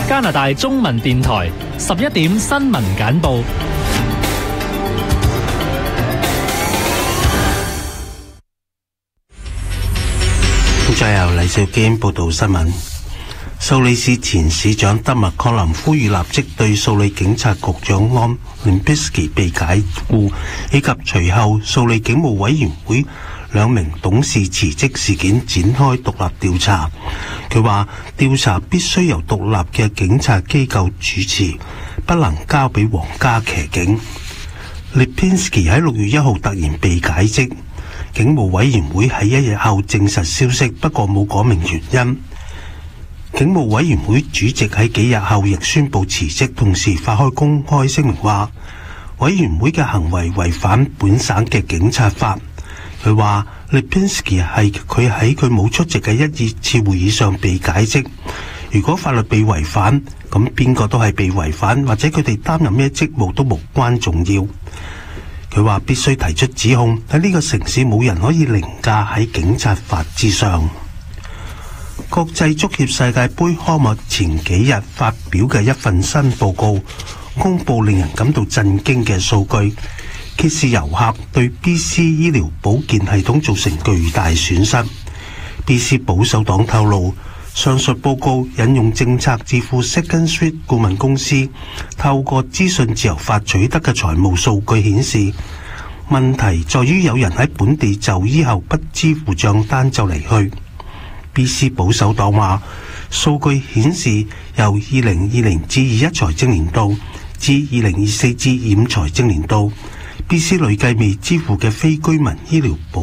加拿大中文電台11點新聞簡報。 再由黎兆堅報道新聞。蘇里市前市長德麥確林呼籲立即對蘇里警察局長安連皮斯基被解雇，以及隨後蘇里警務委員會2名董事辭職事件展開獨立調查。佢話調查必須由獨立嘅警察機構主持，不能交俾皇家騎警。連皮斯基喺6月1號突然被解職，警務委員會喺1日後證實消息，不過冇講明原因。警務委員會主席喺幾日後亦宣布辭職，同時發開公開聲明話，委員會嘅行為違反本省嘅警察法。佢話連皮斯基係佢喺佢冇出席嘅一次會議上被解職。如果法律被違反，咁邊個都係被違反，或者佢哋擔任咩職務都無關重要。佢話必須提出指控，喺呢個城市冇人可以凌駕喺警察法之上。國際足協世界盃開幕前幾日發表嘅一份新報告，公布令人感到震驚嘅數據，揭示遊客對 BC 醫療保健系統造成巨大損失。BC 保守黨透露，上述報告引用政策智庫 Second Street 顧問公司透過資訊自由法取得嘅財務數據顯示，問題在於有人喺本地就醫後不支付賬單就離去。BC 保守黨話，數據顯示由2020至21財政年度至2024至25財政年度，BC 累計未支付嘅非居民醫療保